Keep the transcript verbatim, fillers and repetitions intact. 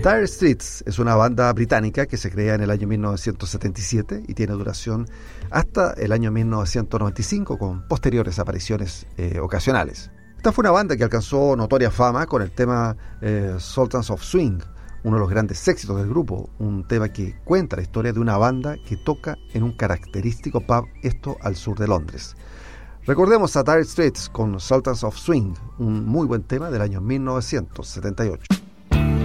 Dire Straits es una banda británica que se crea en el año mil novecientos setenta y siete y tiene duración hasta el año mil novecientos noventa y cinco, con posteriores apariciones eh, ocasionales. Esta fue una banda que alcanzó notoria fama con el tema eh, Sultans of Swing, uno de los grandes éxitos del grupo, un tema que cuenta la historia de una banda que toca en un característico pub, esto al sur de Londres. Recordemos a Dire Straits con Sultans of Swing, un muy buen tema del año mil novecientos setenta y ocho.